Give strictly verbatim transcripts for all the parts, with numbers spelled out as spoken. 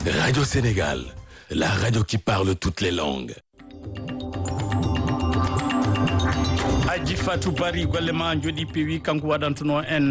Radio Sénégal, la radio qui parle toutes les langues. Aji Fatou Bari golle ma jodi pewi kanko wadantuno en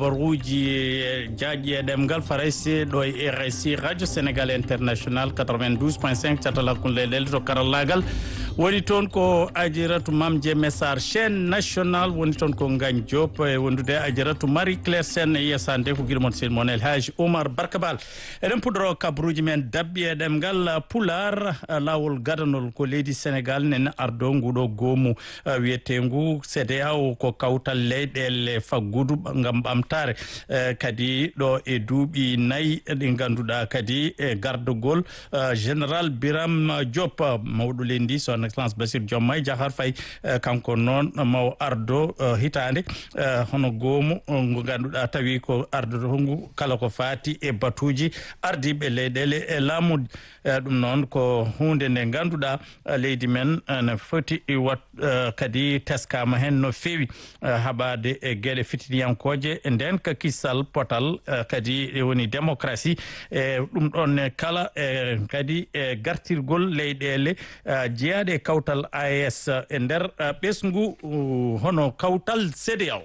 kabaruji jaaji e demgal farayse do e R S I Radio Sénégal International quatre-vingt-douze point cinq catala kulle lel to karallagal woni toon ko Adjaratou Mame Diémé Sarr chaîne nationale woni toon ko Ngagne Diop e wondude Adjaratou Marie Claire Sène e yesande ko guilmon sen mon El Hadj Oumar Barkabal eden pudro kabruji men dabbi e demgal pular lawol gadanol ko leydi Sénégal nen ardo ngudo gomu wiyetengu C D A O ko kawtal leyɗele faggudu ngam ɓamtare kadi ɗo e duuɓi nayyi ɗi ganduɗa kadi e gardugol général Biram Diop mawɗo lendi son excellence Bassir Diomaye Diakhar Faye kanko noon maw ardo hitande hono goomu ngo ganduɗa tawi ko ardo ngu kala ko fati e batuji ardiɓe leyɗele e laamude ɗum noon ko hunde nde ganduɗa leydi men ne foti wat kadi teskama hen no fewi haɓade e gueɗe fitiniyankoje nden ka kissal potal kadi woni démocratie e ɗum ɗon kala e kadi e gartirgol leyɗele jeeyaɗe e kawtal A E S e nder ɓesgu hono kawtal C D A O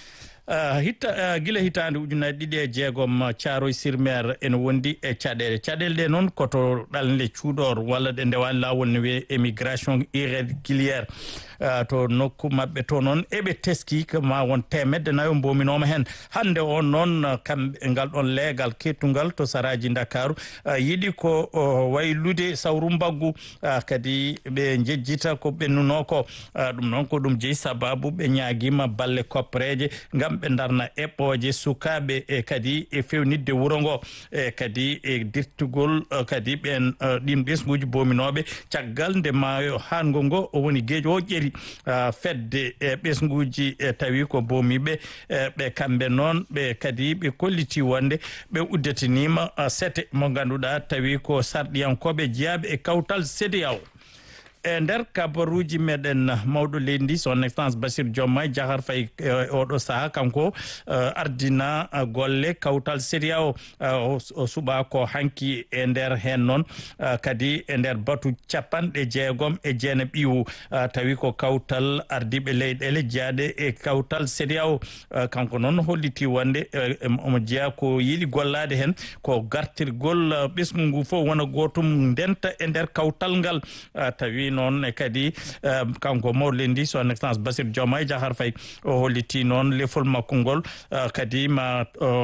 Uh, hitta uh, gila hitande ujunnaje ɗiɗi e jeegom Thiaroye sur Mer ene wondi e caɗele caɗele ɗe noon koto ɗalnde cuuɗor walla ɗe ndewani lawol ne wiye émigration irrégulière uh, to nokku mabɓe to noon eɓe teski ko ma won temedde nayo bominoma hen hande o noon uh, kamɓe ngal ɗon leegal kettugal to saraji Dakaru uh, yiɗi ko uh, waylude sawru mbaggu uh, kadi ɓe jejjita ko ɓennuno ko uh, ɗum noon ko ɗum jeeyi sababu ɓe ñaguima balle koppereje ngam ɓe darna eɓɓoje sukaɓe e kadi e fewnidde wuro ngo e kadi e dirtugol kadi ɓen ɗin ɓesguji bominoɓe caggal nde maayo hango ngo o woni gueejo o ƴeri fedde e ɓesguji e tawi ko bomiɓe ɓe kamɓe noon ɓe kadi ɓe kolliti wonde ɓe uddetanima sete mo ganduɗa tawi ko sarɗiyankoɓe jeeyaɓe e kawtal C D A O e nder kabaruji meɗen mawɗo leydi son excellence Bassir Diomaye Diakhar Faye oɗo saaha kanko ardina golle kawtal C D A O o suɓa ko hanki e nder hen noon kadi e nder batu capanɗe jeegom e jeena ɓiwu tawi ko kawtal ardiɓe leyɗele jeeyaɗe e kawtal C D A O kanko noon holliti wonde omo jeeya ko yiiɗi gollade hen ko gartirgol ɓesgu ngu fof wona gotum ndenta e nder kawtal ngal tawi noon e kadi kanko mawlendi son excellence Bassir Diomaye Diakhar Faye o holliti noon lefol makko ngol kadi ma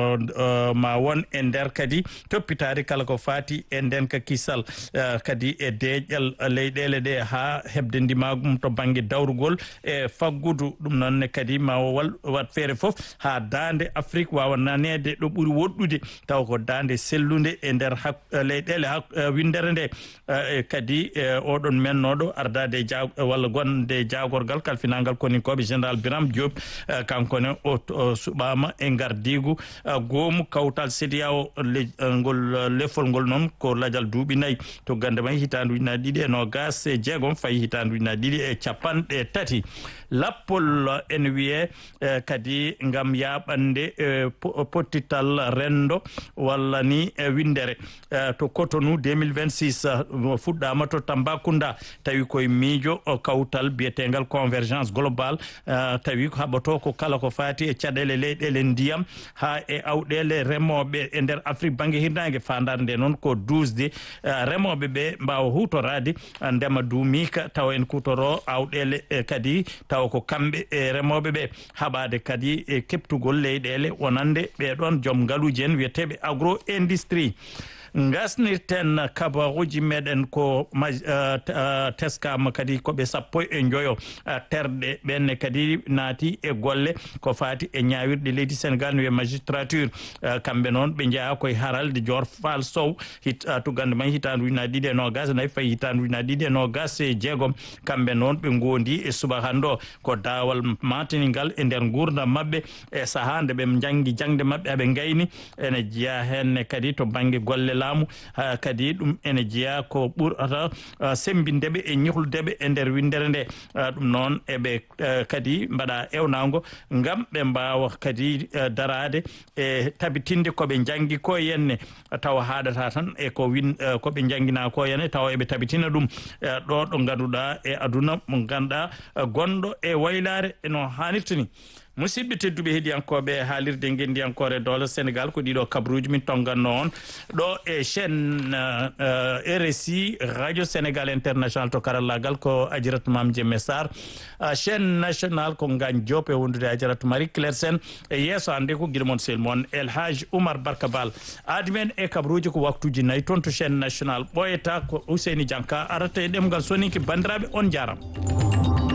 ma won e nder kadi toppitade kala ko fati e nden ka kissal kadi e deƴƴal leyɗele ɗe ha hebde ndimagum to banggue dawrugol e faggudu ɗum noon kadi ma wal wat feere foof ha dande Afrique wawa nanede ɗo ɓuuri woɗɗude taw ko dande sellude e nder hak leyɗele hak windere nde kadi oɗon menno ɗo ardade walla gonde jagorgal kalfinangal koninkoɓe général Biram Diop kankone o suɓama e gardigu goomu kawtal C D A O ngol lefol ngol noon ko ladial duuɓi nayyi to gande may hitande ujunnaje ɗiɗi e nogas e jeegom fayi hitande ujunnaje ɗiɗi e capanɗe tati lappol ene wiye kadi ngam yaɓande pottital rendo walla ni windere to Cotonou deux mille vingt-six fuɗɗama to Tambacounda tawi koye miijo kawtal biyetengal convergence globale tawi ko haɓato ko kala ko fati e caɗele leyɗele ndiyam ha e awɗele remoɓe e nder Afrique banggue hirnangue fandare nde noon ko douze de remoɓe ɓe mbawa hutorade ndema duumika taw en kutoro awɗele kadi taw ko kamɓe e remoɓe ɓe haɓade kadi e keptugol leyɗele wonande ɓeɗon joom ngaluji en wiyeteɓe agro industrie gasnirten kabaruji meɗen ko teskama kadi koɓe sappo e joyo terɗe ɓenne kadi naati e golle ko fati e ñawirɗe leydi Sénégal no wiye magistrature kamɓe noon ɓe jeeya koye haralde Dior Fall Sow hit tugande may hitande ujunnaje ɗiɗi e nogas nayyi fayi hitande ujunnaje ɗiɗi e nogas e jeegom kamɓe noon ɓe gondi e suba hande o ko dawal matinigal e nder gurdam mabɓe e saaha nde ɓe janggi jangde mabɓe aɓe gayni ene jeeya hen kadi to banggue golle laamu kadi ɗum ene jeeya ko ɓurata sembindeɓe e ñihludeɓe e nder windere nde ɗum noon eɓe kadi mbaɗa ewnago ngam ɓe mbawa kadi darade e tabitinde koɓe janggi ko henne tawa haɗata tan e ko win koɓe jangguina ko henne tawa eɓe tabitina ɗum ɗo ɗo ganduɗa e aduna mo ganduɗa gonɗo e waylare no hannirta ni musidɓe tedduɓe heeɗiyankoɓe haalirde gendiyankore doole Sénégal ko ɗiɗo kabruji min tonganno on ɗo e chaîne R S I radio Sénégal international to karallagal ko Adjaratou Mame Diémé Sarr chaîne nationale ko Ngagne Diop e wondude Adjaratou Marie Claire Sène e yeeso hande ko guila moon sel moon El Hadj Oumar Barka Bal aadi men e kabruji ko waktuji nayyi toon to chaîne nationale ɓoyata ko Ousseyni Dianka arata e ɗemgal soninki bandiraɓe on jarama.